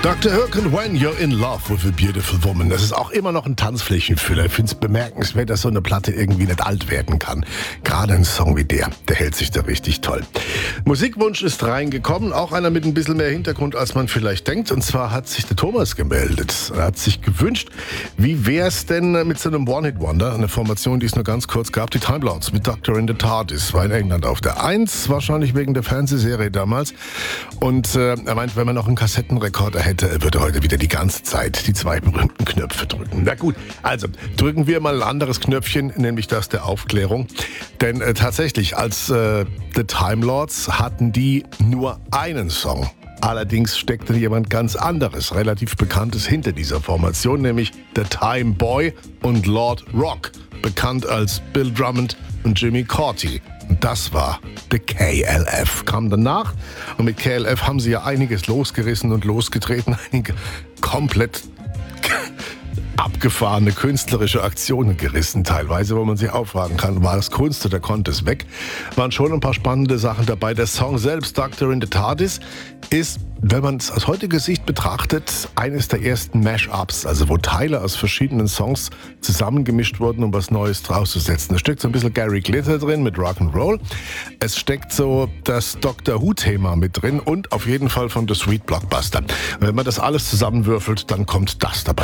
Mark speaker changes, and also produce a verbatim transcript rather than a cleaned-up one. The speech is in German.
Speaker 1: Doktor Hook und When You're in Love with a Beautiful Woman. Das ist auch immer noch ein Tanzflächenfüller. Ich finde es bemerkenswert, dass so eine Platte irgendwie nicht alt werden kann. Gerade ein Song wie der, der hält sich da richtig toll. Musikwunsch ist reingekommen, auch einer mit ein bisschen mehr Hintergrund, als man vielleicht denkt. Und zwar hat sich der Thomas gemeldet. Er hat sich gewünscht, wie wär's denn mit so einem One-Hit-Wonder, eine Formation, die es nur ganz kurz gab, die Time Lords mit Doctor in the TARDIS. War in England auf der Eins, wahrscheinlich wegen der Fernsehserie damals. Und äh, er meint, wenn man noch einen Kassettenrekorder hätte, er würde heute wieder die ganze Zeit die zwei berühmten Knöpfe drücken. Na gut, also drücken wir mal ein anderes Knöpfchen, nämlich das der Aufklärung. Denn äh, tatsächlich, als äh, The Time Lords hatten die nur einen Song. Allerdings steckte jemand ganz anderes, relativ Bekanntes hinter dieser Formation, nämlich The Time Boy und Lord Rock, bekannt als Bill Drummond und Jimmy Cauty. Und das war The K L F, kam danach. Und mit K L F haben sie ja einiges losgerissen und losgetreten, einige komplett abgefahrene künstlerische Aktionen gerissen, teilweise, wo man sich auffragen kann, war es Kunst oder konnte es weg? Waren schon ein paar spannende Sachen dabei. Der Song selbst, Doctor in the TARDIS, ist, wenn man es aus heutiger Sicht betrachtet, eines der ersten Mash-Ups, also wo Teile aus verschiedenen Songs zusammengemischt wurden, um was Neues draus zu setzen. Da steckt so ein bisschen Gary Glitter drin mit Rock'n'Roll. Es steckt so das Doctor Who-Thema mit drin und auf jeden Fall von The Sweet Blockbuster. Und wenn man das alles zusammenwürfelt, dann kommt das dabei